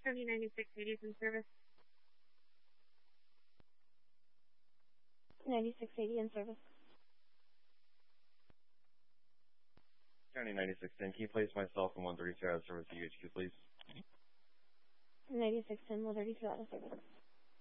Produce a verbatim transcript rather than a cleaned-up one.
County ninety-six eighty is in service. ninety-six eighty in service. County ninety-six ten, can you place myself in one thirty-two out of service to U H Q, please? ninety-six ten, one thirty-two out of service.